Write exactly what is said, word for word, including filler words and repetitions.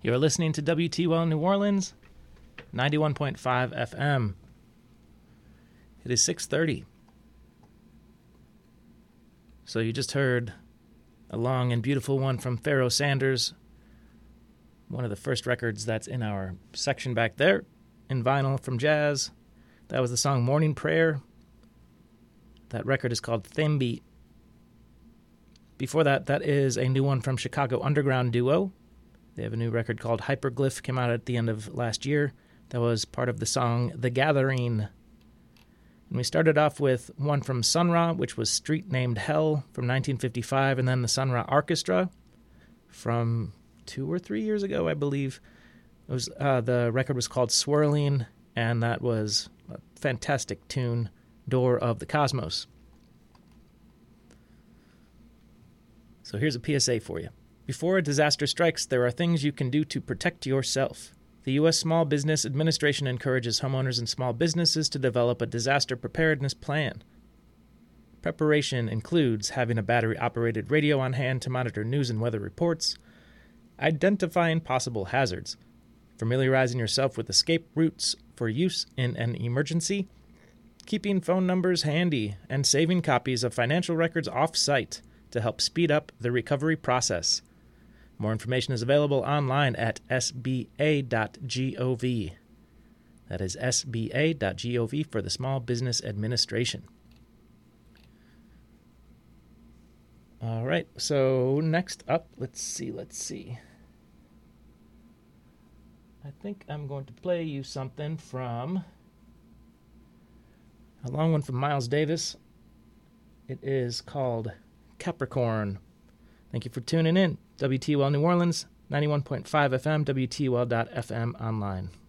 You're listening to W T L New Orleans, ninety-one point five F M. It is six thirty. So you just heard a long and beautiful one from Pharoah Sanders, one of the first records that's in our section back there in vinyl from jazz. That was the song Morning Prayer. That record is called Thembi. Before that, that is a new one from Chicago Underground Duo. They have a new record called Hyperglyph, came out at the end of last year. That was part of the song The Gathering. And we started off with one from Sun Ra, which was Street Named Hell from nineteen fifty-five, and then the Sun Ra Orchestra from two or three years ago, I believe. It was uh, the record was called Swirling, and that was a fantastic tune, Door of the Cosmos. So here's a P S A for you. Before a disaster strikes, there are things you can do to protect yourself. The U S Small Business Administration encourages homeowners and small businesses to develop a disaster preparedness plan. Preparation includes having a battery-operated radio on hand to monitor news and weather reports, identifying possible hazards, familiarizing yourself with escape routes for use in an emergency, keeping phone numbers handy, and saving copies of financial records off-site to help speed up the recovery process. More information is available online at s b a dot gov. That is s b a dot gov for the Small Business Administration. All right, so next up, let's see, let's see. I think I'm going to play you something from a long one from Miles Davis. It is called Capricorn. Thank you for tuning in. W T L New Orleans, ninety-one point five F M, W T L dot F M online.